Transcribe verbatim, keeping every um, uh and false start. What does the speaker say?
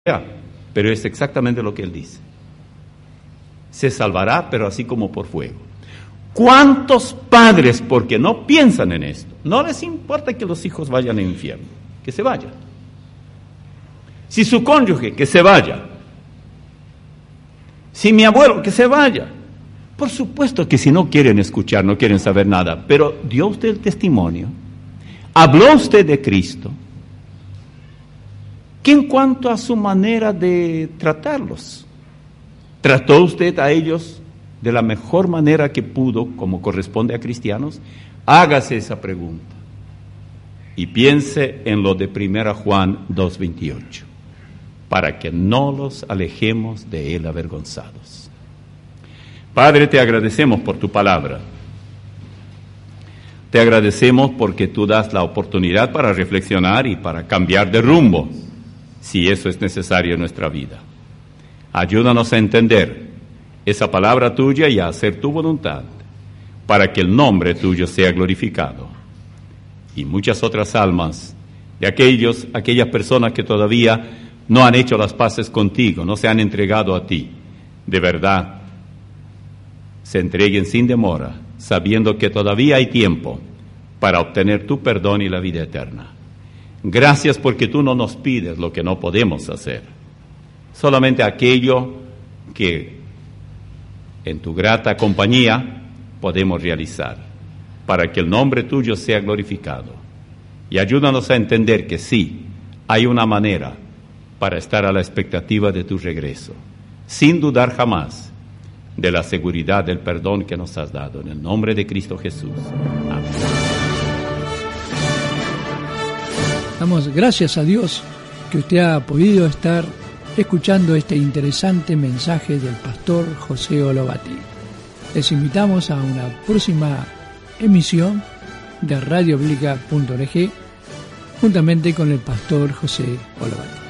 pero es exactamente lo que él dice. Se salvará, pero así como por fuego. ¿Cuántos padres, porque no piensan en esto, no les importa que los hijos vayan al infierno? Que se vayan. Si su cónyuge, que se vaya. Si mi abuelo, que se vaya. Por supuesto que si no quieren escuchar, no quieren saber nada, pero dio usted el testimonio, habló usted de Cristo, que en cuanto a su manera de tratarlos, trató usted a ellos de la mejor manera que pudo, como corresponde a cristianos. Hágase esa pregunta y piense en lo de primera Juan dos veintiocho, para que no los alejemos de él avergonzados. Padre, te agradecemos por tu palabra. Te agradecemos porque tú das la oportunidad para reflexionar y para cambiar de rumbo, si eso es necesario en nuestra vida. Ayúdanos a entender esa palabra tuya y a hacer tu voluntad, para que el nombre tuyo sea glorificado. Y muchas otras almas de aquellos, aquellas personas que todavía no han hecho las paces contigo, no se han entregado a ti, de verdad, se entreguen sin demora, sabiendo que todavía hay tiempo para obtener tu perdón y la vida eterna. Gracias porque tú no nos pides lo que no podemos hacer, solamente aquello que en tu grata compañía podemos realizar, para que el nombre tuyo sea glorificado. Y ayúdanos a entender que sí, hay una manera para estar a la expectativa de tu regreso, sin dudar jamás de la seguridad del perdón que nos has dado. En el nombre de Cristo Jesús. Amén. Damos gracias a Dios que usted ha podido estar escuchando este interesante mensaje del pastor José Olobati. Les invitamos a una próxima emisión de radio biblica punto org juntamente con el pastor José Olobati.